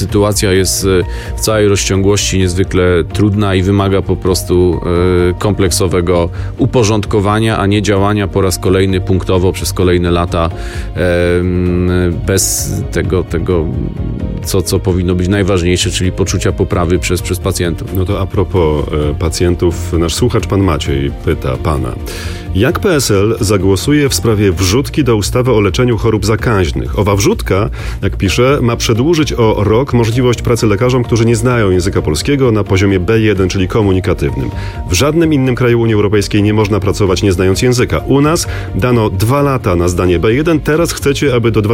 Sytuacja jest w całej rozciągłości niezwykle trudna i wymaga po prostu kompleksowego uporządkowania, a nie działania po raz kolejny punktowo przez kolejne lata bez tego co powinno być najważniejsze, czyli poczucia poprawy przez pacjentów. No to a propos pacjentów, nasz słuchacz pan Maciej pyta pana, jak PSL zagłosuje w sprawie wrzutki do ustawy o leczeniu chorób zakaźnych? Owa wrzutka, jak pisze, ma przedłużyć o rok możliwość pracy lekarzom, którzy nie znają języka polskiego na poziomie B1, czyli komunikatywnym. W żadnym innym kraju Unii Europejskiej nie można pracować nie znając języka. U nas dano 2 lata na zdanie B1, teraz chcecie, aby do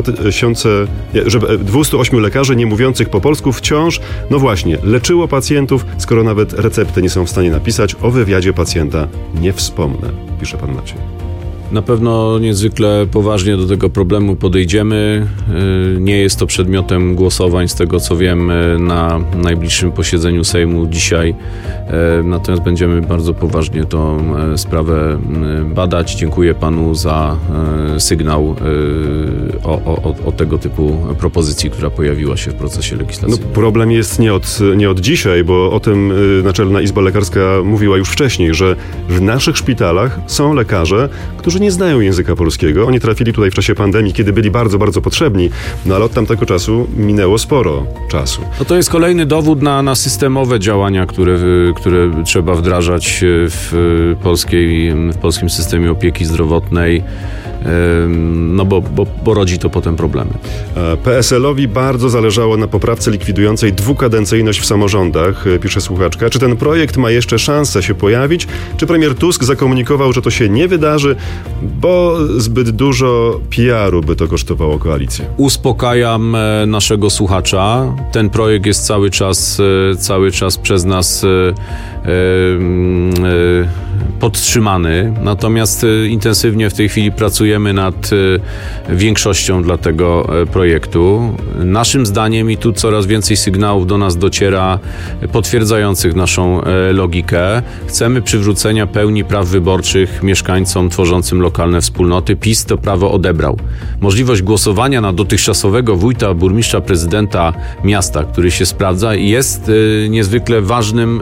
208 lekarzy nie mówiących po polsku wciąż, no właśnie, leczyło pacjentów, skoro nawet recepty nie są w stanie napisać, o wywiadzie pacjenta nie wspomnę, pisze pan Maciej. Na pewno niezwykle poważnie do tego problemu podejdziemy. Nie jest to przedmiotem głosowań, z tego co wiem, na najbliższym posiedzeniu Sejmu dzisiaj. Natomiast będziemy bardzo poważnie tą sprawę badać. Dziękuję panu za sygnał o tego typu propozycji, która pojawiła się w procesie legislacyjnym. No, problem jest nie od dzisiaj, bo o tym Naczelna Izba Lekarska mówiła już wcześniej, że w naszych szpitalach są lekarze, którzy nie znają języka polskiego. Oni trafili tutaj w czasie pandemii, kiedy byli bardzo, bardzo potrzebni, no ale od tamtego czasu minęło sporo czasu. No to jest kolejny dowód na systemowe działania, które trzeba wdrażać w polskim systemie opieki zdrowotnej, no bo rodzi to potem problemy. PSL-owi bardzo zależało na poprawce likwidującej dwukadencyjność w samorządach, pisze słuchaczka. Czy ten projekt ma jeszcze szansę się pojawić? Czy premier Tusk zakomunikował, że to się nie wydarzy, bo zbyt dużo PR-u by to kosztowało koalicję? Uspokajam naszego słuchacza. Ten projekt jest cały czas przez nas podtrzymany, natomiast intensywnie w tej chwili pracujemy nad większością dla tego projektu. Naszym zdaniem, i tu coraz więcej sygnałów do nas dociera potwierdzających naszą logikę, chcemy przywrócenia pełni praw wyborczych mieszkańcom tworzącym lokalne wspólnoty. PiS to prawo odebrał. Możliwość głosowania na dotychczasowego wójta, burmistrza, prezydenta miasta, który się sprawdza, jest niezwykle ważnym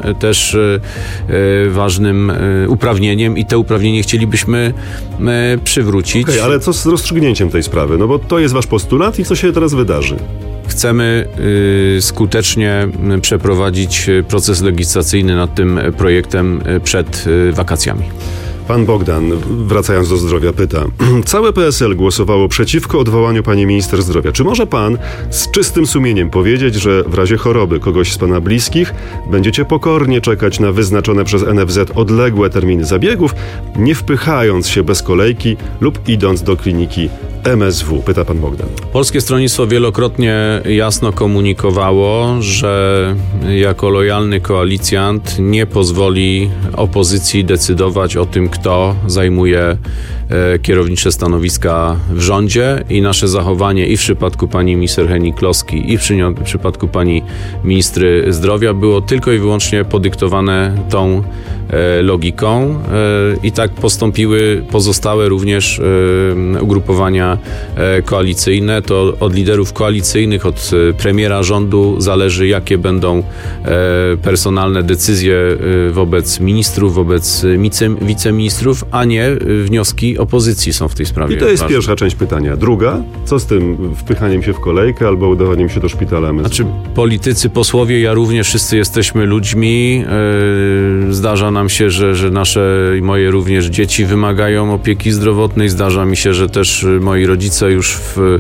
uprawnieniem i te uprawnienie chcielibyśmy przywrócić. Okej, ale co z rozstrzygnięciem tej sprawy? No bo to jest wasz postulat i co się teraz wydarzy? Chcemy skutecznie przeprowadzić proces legislacyjny nad tym projektem przed wakacjami. Pan Bogdan, wracając do zdrowia, pyta. Całe PSL głosowało przeciwko odwołaniu pani minister zdrowia. Czy może pan z czystym sumieniem powiedzieć, że w razie choroby kogoś z pana bliskich będziecie pokornie czekać na wyznaczone przez NFZ odległe terminy zabiegów, nie wpychając się bez kolejki lub idąc do kliniki MSW? Pyta pan Bogdan. Polskie Stronnictwo wielokrotnie jasno komunikowało, że jako lojalny koalicjant nie pozwoli opozycji decydować o tym, kto zajmuje kierownicze stanowiska w rządzie, i nasze zachowanie i w przypadku pani minister Hennig-Kloski i w przypadku pani ministry zdrowia było tylko i wyłącznie podyktowane tą logiką i tak postąpiły pozostałe również ugrupowania koalicyjne. To od liderów koalicyjnych, od premiera rządu zależy, jakie będą personalne decyzje wobec ministrów, wobec wiceministrów, a nie wnioski opozycji są w tej sprawie. I to jest ważne. Pierwsza część pytania. Druga, co z tym wpychaniem się w kolejkę albo udawaniem się do szpitala MSW? Znaczy, politycy, posłowie, ja również, wszyscy jesteśmy ludźmi. Zdarza nam się, że nasze i moje również dzieci wymagają opieki zdrowotnej. Zdarza mi się, że też moi rodzice już w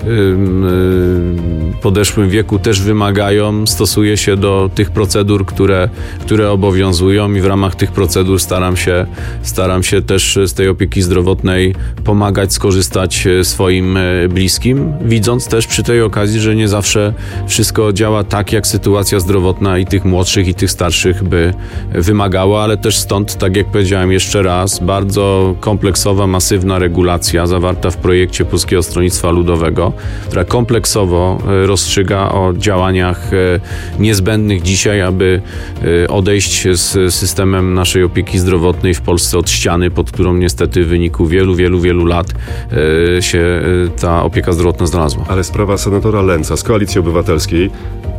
podeszłym wieku też wymagają. Stosuję się do tych procedur, które obowiązują, i w ramach tych procedur staram się też z tej opieki zdrowotnej pomagać, skorzystać swoim bliskim, widząc też przy tej okazji, że nie zawsze wszystko działa tak, jak sytuacja zdrowotna i tych młodszych, i tych starszych by wymagała, ale też stąd, tak jak powiedziałem jeszcze raz, bardzo kompleksowa, masywna regulacja zawarta w projekcie Polskiego Stronnictwa Ludowego, która kompleksowo rozstrzyga o działaniach niezbędnych dzisiaj, aby odejść z systemem naszej opieki zdrowotnej w Polsce od ściany, pod którą niestety w wyniku wielu lat się ta opieka zdrowotna znalazła. Ale sprawa senatora Lęca z Koalicji Obywatelskiej